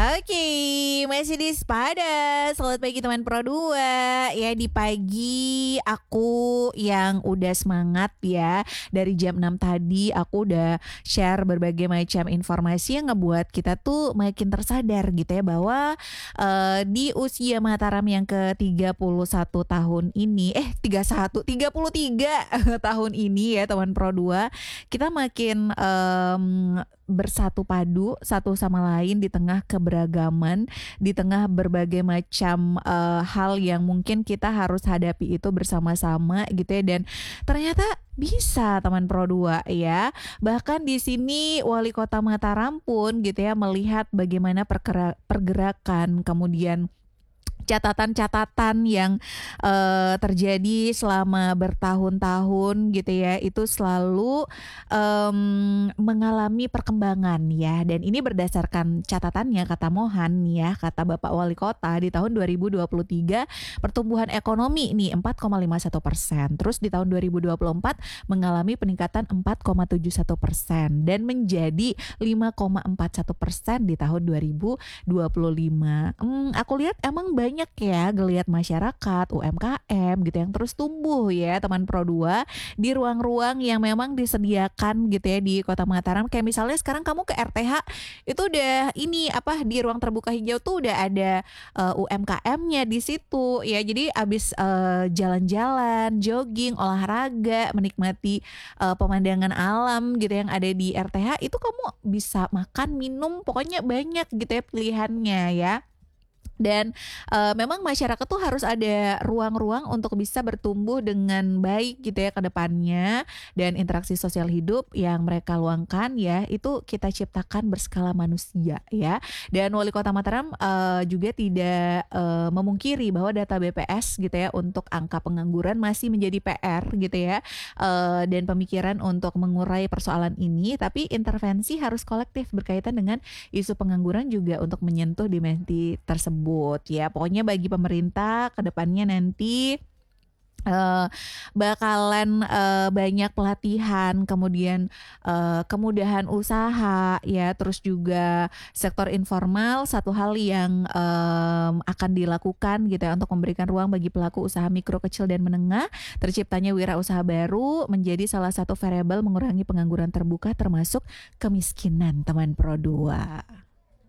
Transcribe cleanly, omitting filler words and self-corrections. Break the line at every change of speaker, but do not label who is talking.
Oke, masih di Sepada. Selamat pagi teman Pro 2. Ya di pagi aku yang udah semangat ya. Dari jam 6 tadi aku udah share berbagai macam informasi yang ngebuat kita tuh makin tersadar gitu ya bahwa di usia Mataram yang ke-31 tahun ini, 33 tahun ini ya teman Pro 2, kita makin bersatu padu satu sama lain di tengah keberagaman, di tengah berbagai macam hal yang mungkin kita harus hadapi itu bersama-sama gitu ya, dan ternyata bisa teman Pro 2 ya. Bahkan di sini Wali Kota Mataram pun gitu ya melihat bagaimana pergerakan, kemudian catatan-catatan yang terjadi selama bertahun-tahun gitu ya, itu selalu mengalami perkembangan ya. Dan ini berdasarkan catatannya, kata Mohan ya, kata Bapak Wali Kota, di tahun 2023 pertumbuhan ekonomi nih 4,51%. Terus di tahun 2024 mengalami peningkatan 4,71% dan menjadi 5,41% di tahun 2025. Aku lihat emang banyak ya geliat masyarakat, UMKM gitu yang terus tumbuh ya teman Pro 2 di ruang-ruang yang memang disediakan gitu ya di Kota Mataram. Kayak misalnya sekarang kamu ke RTH itu udah ini apa, di ruang terbuka hijau tuh udah ada UMKM-nya di situ ya. Jadi abis jalan-jalan, jogging, olahraga, menikmati pemandangan alam gitu yang ada di RTH, itu kamu bisa makan, minum, pokoknya banyak gitu ya pilihannya ya. Dan memang masyarakat tuh harus ada ruang-ruang untuk bisa bertumbuh dengan baik gitu ya ke depannya, dan interaksi sosial hidup yang mereka luangkan ya itu kita ciptakan berskala manusia ya. Dan Wali Kota Mataram juga tidak memungkiri bahwa data BPS gitu ya untuk angka pengangguran masih menjadi PR gitu ya, dan pemikiran untuk mengurai persoalan ini, tapi intervensi harus kolektif berkaitan dengan isu pengangguran juga untuk menyentuh dimensi tersebut ya. Pokoknya bagi pemerintah ke depannya nanti bakalan banyak pelatihan, kemudian kemudahan usaha ya, terus juga sektor informal satu hal yang akan dilakukan gitu ya untuk memberikan ruang bagi pelaku usaha mikro, kecil dan menengah. Terciptanya wirausaha baru menjadi salah satu variabel mengurangi pengangguran terbuka termasuk kemiskinan teman Pro 2.